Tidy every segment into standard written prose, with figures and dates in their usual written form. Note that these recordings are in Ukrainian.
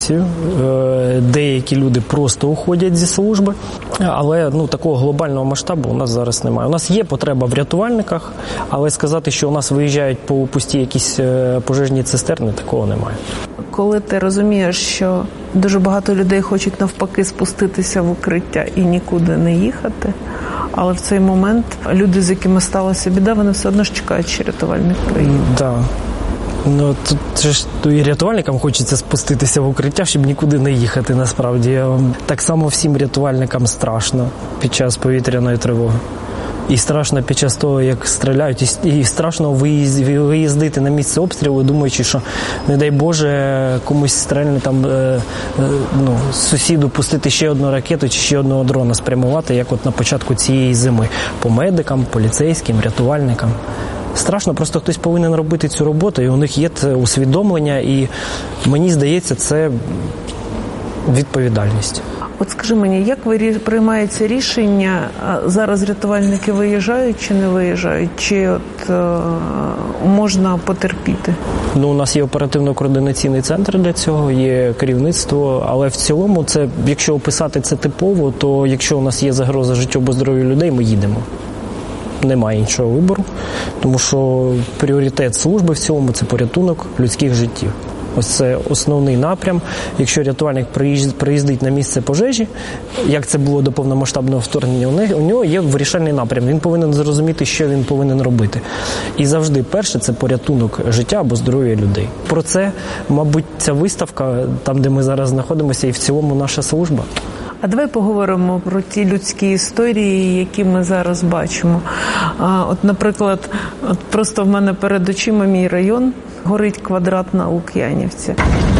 Деякі люди просто уходять зі служби, але такого глобального масштабу у нас зараз немає. У нас є потреба в рятувальниках, але сказати, що у нас виїжджають по пусті якісь пожежні цистерни, такого немає. Коли ти розумієш, що дуже багато людей хочуть навпаки спуститися в укриття і нікуди не їхати, але в цей момент люди, з якими сталася біда, вони все одно ж чекають, що рятувальник приїде. Так. Тут ж і рятувальникам хочеться спуститися в укриття, щоб нікуди не їхати, насправді. Так само всім рятувальникам страшно під час повітряної тривоги. І страшно під час того, як стріляють, і страшно виїздити на місце обстрілу, думаючи, що, не дай Боже, комусь стрельне там, сусіду пустити ще одну ракету чи ще одного дрона спрямувати, як от на початку цієї зими. По медикам, поліцейським, рятувальникам. Страшно, просто хтось повинен робити цю роботу, і у них є усвідомлення, і мені здається, це відповідальність. От скажи мені, як приймається рішення, зараз рятувальники виїжджають чи не виїжджають, чи можна потерпіти? У нас є оперативно-координаційний центр для цього, є керівництво, але в цілому, якщо описати це типово, то якщо у нас є загроза життю або здоров'ю людей, ми їдемо. Немає іншого вибору, тому що пріоритет служби в цілому – це порятунок людських життів. Ось це основний напрям. Якщо рятувальник приїздить на місце пожежі, як це було до повномасштабного вторгнення, у нього є вирішальний напрям. Він повинен зрозуміти, що він повинен робити. І завжди перше – це порятунок життя або здоров'я людей. Про це, мабуть, ця виставка, там, де ми зараз знаходимося, і в цілому наша служба. А давай поговоримо про ті людські історії, які ми зараз бачимо. От, наприклад, просто в мене перед очима мій район, горить квадрат на Лук'янівці.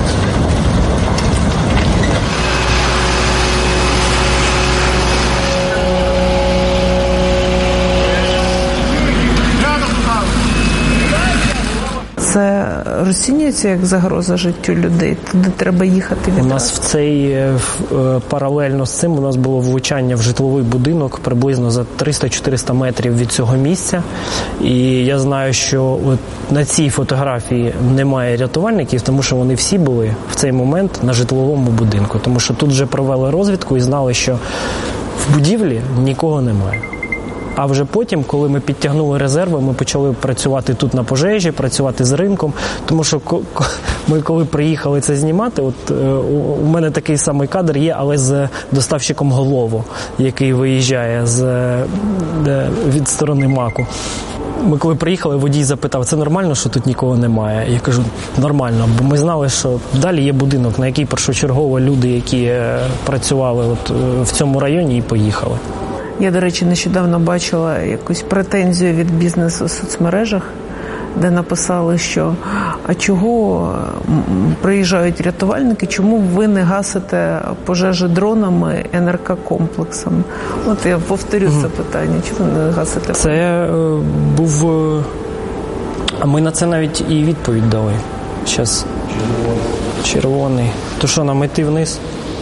Це розцінюється як загроза життю людей? Туди треба їхати відразу? У нас паралельно з цим у нас було влучання в житловий будинок приблизно за 300-400 метрів від цього місця. І я знаю, що на цій фотографії немає рятувальників, тому що вони всі були в цей момент на житловому будинку. Тому що тут вже провели розвідку і знали, що в будівлі нікого немає. А вже потім, коли ми підтягнули резерви, ми почали працювати тут на пожежі, працювати з ринком. Тому що ми коли приїхали це знімати, у мене такий самий кадр є, але з доставщиком Голово, який виїжджає від сторони МАКу. Ми коли приїхали, водій запитав, це нормально, що тут нікого немає? Я кажу, нормально, бо ми знали, що далі є будинок, на який першочергово люди, які працювали в цьому районі, і поїхали. Я, до речі, нещодавно бачила якусь претензію від бізнесу в соцмережах, де написали, що а чого приїжджають рятувальники, чому ви не гасите пожежі дронами, НРК-комплексами? От я повторю це питання, чому не гасите? Це був... Ми на це навіть і відповідь дали. Зараз червоний. То що, нам йти вниз?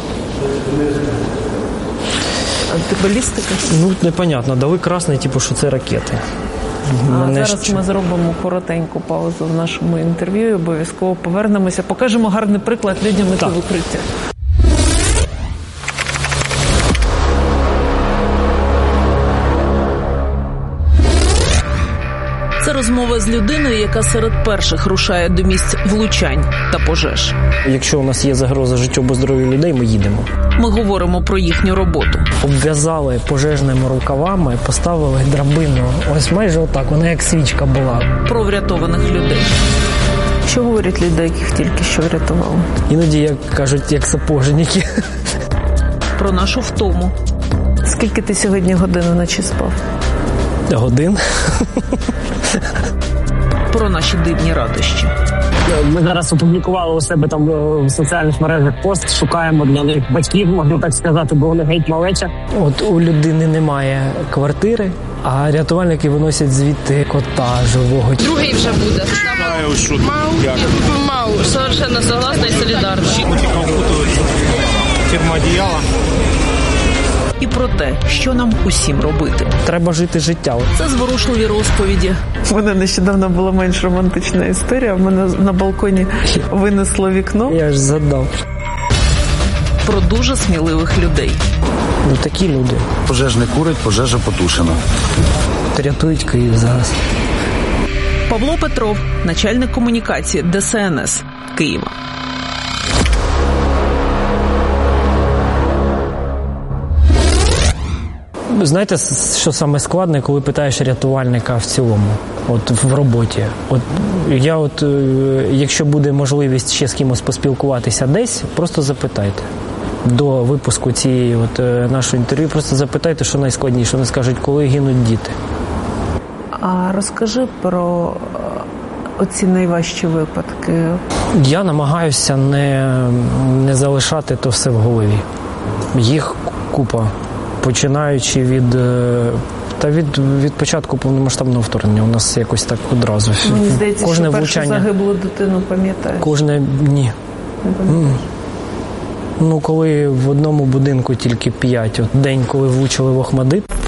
Антибалістика? Непонятно. Дали красний, типу, що це ракети. Зараз ми зробимо коротеньку паузу в нашому інтерв'ю і обов'язково повернемося. Покажемо гарний приклад людям іти в укриття. Це розмова з людиною, яка серед перших рушає до місць влучань та пожеж. Якщо у нас є загроза життю або здоров'ю людей, ми їдемо. Ми говоримо про їхню роботу. Обв'язали пожежними рукавами, поставили драбину. Ось майже отак, вона як свічка була. Про врятованих людей. Що говорять люди, яких тільки що врятували? Іноді, як кажуть, як сапожники. Про нашу втому. Скільки ти сьогодні годин вночі спав? Годин. Про наші дивні радощі. Ми зараз опублікували у себе там в соціальних мережах пост, шукаємо для них батьків, можна так сказати, бо вони геть малеча. От у людини немає квартири, а рятувальники виносять звідти кота живого. Другий вже буде. Мау. Совершенно согласна і солідарна. Термоодіяла. І про те, що нам усім робити. Треба жити життя. Це зворушливі розповіді. У мене нещодавно була менш романтична історія. В мене на балконі винесло вікно. Я ж задав. про дуже сміливих людей. Такі люди. Пожежний курить, пожежа потушена. Рятують Київ зараз. Павло Петров, начальник комунікації ДСНС Києва. Знаєте, що саме складне, коли питаєш рятувальника в цілому, от в роботі. Якщо буде можливість ще з кимось поспілкуватися десь, просто запитайте. До випуску цієї нашої інтерв'ю просто запитайте, що найскладніше. Вони скажуть, коли гинуть діти. А розкажи про оці найважчі випадки. Я намагаюся не залишати то все в голові. Їх купа. Починаючи від початку повномасштабного вторгнення. У нас якось так одразу. Мені здається, кожне що першу влучання, загиблу дитину пам'ятаєш? Ні. Не пам'ятаєш? Коли в одному будинку тільки 5. День, коли влучили в Охмадит,